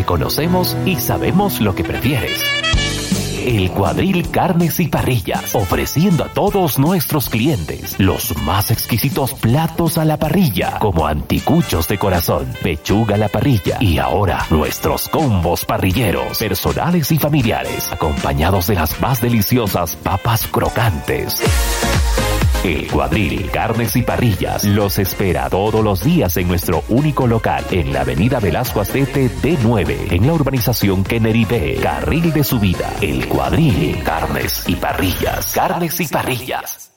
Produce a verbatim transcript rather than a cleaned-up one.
Te conocemos y sabemos lo que prefieres. El Cuadril Carnes y Parrillas, ofreciendo a todos nuestros clientes los más exquisitos platos a la parrilla, como anticuchos de corazón, pechuga a la parrilla y ahora nuestros combos parrilleros, personales y familiares, acompañados de las más deliciosas papas crocantes. El Cuadril Carnes y Parrillas los espera todos los días en nuestro único local en la avenida Velasco Astete D nueve, en la urbanización Kennedy B, carril de subida. El Cuadril Carnes y Parrillas. Carnes y Parrillas.